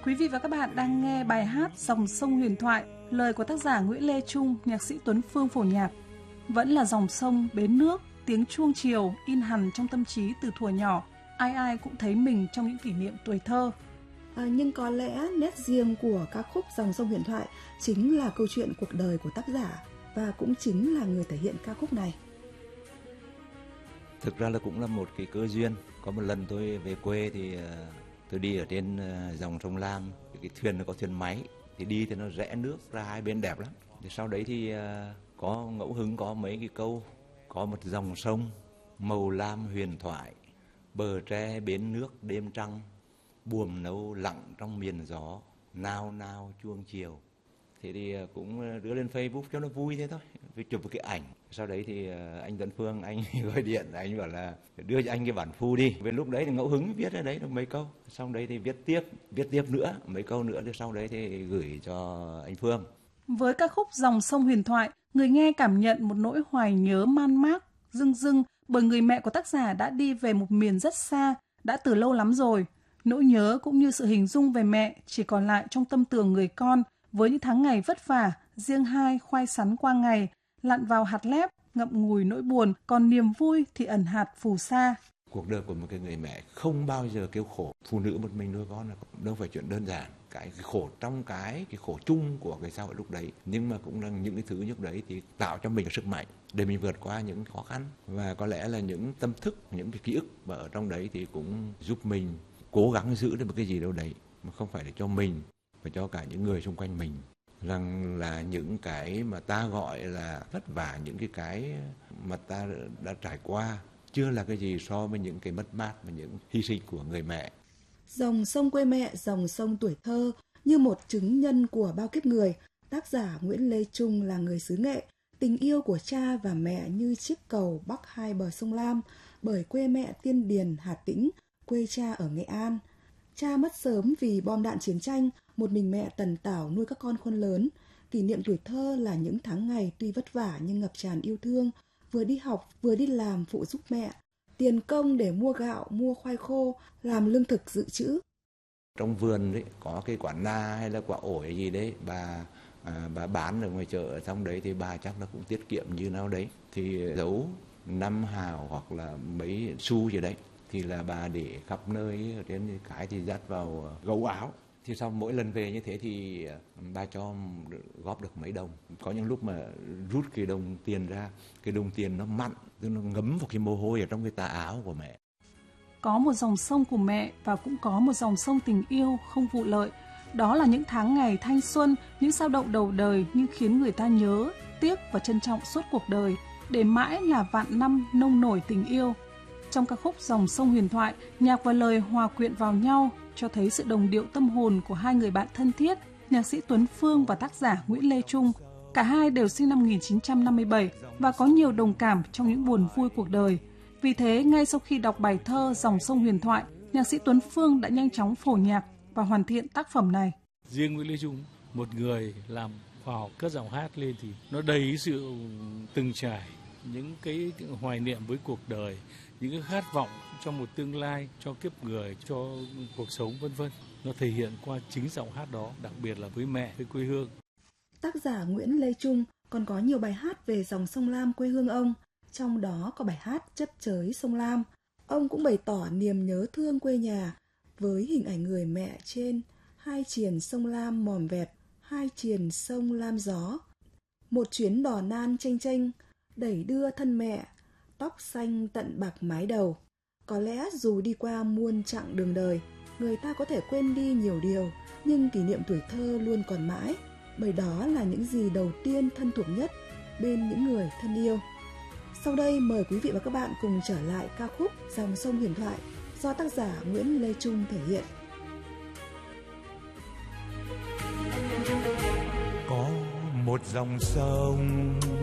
Quý vị và các bạn đang nghe bài hát Dòng sông huyền thoại, lời của tác giả Nguyễn Lê Trung, nhạc sĩ Tuấn Phương phổ nhạc. Vẫn là dòng sông bến nước, tiếng chuông chiều in hằn trong tâm trí từ thuở nhỏ, ai ai cũng thấy mình trong những kỷ niệm tuổi thơ. Nhưng có lẽ nét riêng của ca khúc Dòng sông huyền thoại chính là câu chuyện cuộc đời của tác giả và cũng chính là người thể hiện ca khúc này. Thực ra là cũng là một cái cơ duyên. Có một lần tôi về quê thì tôi đi ở trên dòng sông Lam, cái thuyền nó có thuyền máy, thì đi thì nó rẽ nước ra hai bên đẹp lắm. Thì sau đấy thì có ngẫu hứng có mấy cái câu, có một dòng sông màu lam huyền thoại, bờ tre bến nước đêm trăng, buồm nâu lặng trong miền gió, nao nao chuông chiều. Thế thì cũng đưa lên Facebook cho nó vui thế thôi, vì chụp một cái ảnh. Sau đấy thì anh Tuấn Phương, anh gọi điện, anh bảo là đưa cho anh cái bản phu đi. Về lúc đấy thì ngẫu hứng viết ở đấy được mấy câu. Xong đấy thì viết tiếp nữa, mấy câu nữa. Thì sau đấy thì gửi cho anh Phương. Với ca khúc Dòng sông huyền thoại, người nghe cảm nhận một nỗi hoài nhớ man mác, rưng rưng bởi người mẹ của tác giả đã đi về một miền rất xa, đã từ lâu lắm rồi. Nỗi nhớ cũng như sự hình dung về mẹ chỉ còn lại trong tâm tưởng người con, với những tháng ngày vất vả, riêng hai khoai sắn qua ngày, lặn vào hạt lép, ngậm ngùi nỗi buồn, còn niềm vui thì ẩn hạt phù sa. Cuộc đời của một cái người mẹ không bao giờ kêu khổ. Phụ nữ một mình nuôi con là đâu phải chuyện đơn giản. Cái khổ trong cái khổ chung của cái xã hội lúc đấy, nhưng mà cũng là những cái thứ lúc đấy thì tạo cho mình sức mạnh để mình vượt qua những khó khăn. Và có lẽ là những tâm thức, những cái ký ức mà ở trong đấy thì cũng giúp mình cố gắng giữ được một cái gì đâu đấy, mà không phải để cho mình, và cho cả những người xung quanh mình, rằng là những cái mà ta gọi là vất vả, những cái mà ta đã trải qua chưa là cái gì so với những cái mất mát và những hy sinh của người mẹ. Dòng sông quê mẹ, dòng sông tuổi thơ, như một chứng nhân của bao kiếp người, tác giả Nguyễn Lê Trung là người xứ Nghệ. Tình yêu của cha và mẹ như chiếc cầu bắc hai bờ sông Lam, bởi quê mẹ Tiên Điền, Hà Tĩnh, quê cha ở Nghệ An. Cha mất sớm vì bom đạn chiến tranh, một mình mẹ tần tảo nuôi các con khôn lớn. Kỷ niệm tuổi thơ là những tháng ngày tuy vất vả nhưng ngập tràn yêu thương, vừa đi học vừa đi làm phụ giúp mẹ, tiền công để mua gạo, mua khoai khô, làm lương thực dự trữ. Trong vườn đấy có cái quả na hay là quả ổi gì đấy, bà bán ở ngoài chợ, trong đấy thì bà chắc là cũng tiết kiệm như nào đấy, thì giấu 5 hào hoặc là mấy xu gì đấy thì là bà để khắp nơi, ở trên cái thì dắt vào gấu áo. Thì sau mỗi lần về như thế thì bà cho góp được mấy đồng. Có những lúc mà rút cái đồng tiền ra, cái đồng tiền nó mặn, tức nó ngấm vào cái mồ hôi ở trong cái tà áo của mẹ. Có một dòng sông của mẹ và cũng có một dòng sông tình yêu không vụ lợi. Đó là những tháng ngày thanh xuân, những sao động đầu đời nhưng khiến người ta nhớ, tiếc và trân trọng suốt cuộc đời, để mãi là vạn năm nông nổi tình yêu. Trong ca khúc Dòng sông huyền thoại, nhạc và lời hòa quyện vào nhau, cho thấy sự đồng điệu tâm hồn của hai người bạn thân thiết, nhạc sĩ Tuấn Phương và tác giả Nguyễn Lê Trung. Cả hai đều sinh năm 1957 và có nhiều đồng cảm trong những buồn vui cuộc đời. Vì thế, ngay sau khi đọc bài thơ Dòng sông huyền thoại, nhạc sĩ Tuấn Phương đã nhanh chóng phổ nhạc và hoàn thiện tác phẩm này. Riêng Nguyễn Lê Trung, một người làm khoa học cất giọng hát lên thì nó đầy sự từng trải, những cái hoài niệm với cuộc đời, những cái khát vọng cho một tương lai, cho kiếp người, cho cuộc sống vân vân. Nó thể hiện qua chính giọng hát đó, đặc biệt là với mẹ, với quê hương. Tác giả Nguyễn Lê Trung còn có nhiều bài hát về dòng sông Lam quê hương ông, trong đó có bài hát Chất chới sông Lam. Ông cũng bày tỏ niềm nhớ thương quê nhà với hình ảnh người mẹ trên hai triền sông Lam mòm vẹt, hai triền sông Lam gió. Một chuyến đò nan chênh chênh, đẩy đưa thân mẹ, tóc xanh tận bạc mái đầu. Có lẽ dù đi qua muôn chặng đường đời, người ta có thể quên đi nhiều điều, nhưng kỷ niệm tuổi thơ luôn còn mãi, bởi đó là những gì đầu tiên thân thuộc nhất bên những người thân yêu. Sau đây mời quý vị và các bạn cùng trở lại ca khúc Dòng sông huyền thoại do tác giả Nguyễn Lê Trung thể hiện. Có một dòng sông